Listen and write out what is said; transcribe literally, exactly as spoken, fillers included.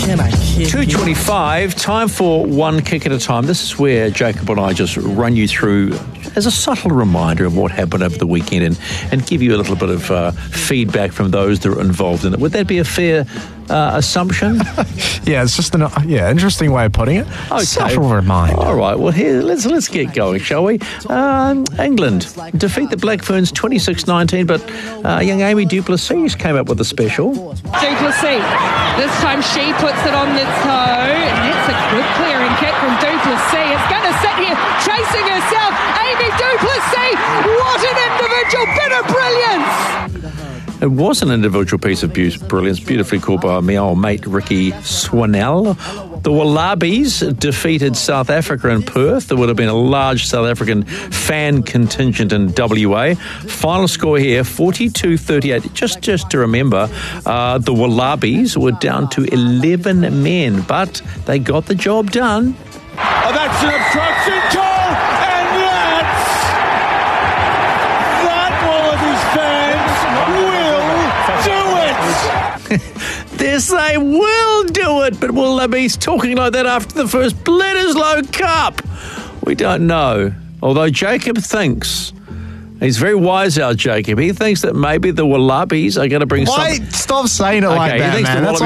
two twenty-five, time for one kick at a time. This is where Jacob and I just run you through as a subtle reminder of what happened over the weekend and, and give you a little bit of uh, feedback from those that are involved in it. Would that be a fair uh, assumption? Yeah, it's just an yeah interesting way of putting it. Okay. Subtle reminder. All right, well, here, let's let's get going, shall we? Um, England defeat the Black Ferns twenty-six nineteen, but uh, young Amy Duplessis came up with a special. Duplessis, this time she puts it on the toe, and that's a good clearing kick from Duplessis. It's going to sit here chasing herself. Amy Duplessis, what an individual bit of brilliance! It was an individual piece of brilliance, beautifully called by my old mate Ricky Swannell. The Wallabies defeated South Africa in Perth. There would have been a large South African fan contingent in W A. Final score here, forty-two thirty-eight. Just, just to remember, uh, the Wallabies were down to eleven men, but they got the job done. Oh, that's an obstruction call, and that's that Wallabies fans will do it. Yes, they will do it, but will they be talking like that after the first Bledisloe Cup? We don't know. Although Jacob thinks, he's very wise, our Jacob, he thinks that maybe the Wallabies are going to bring Why? some... Stop saying it Okay, like he that, thinks man. the That's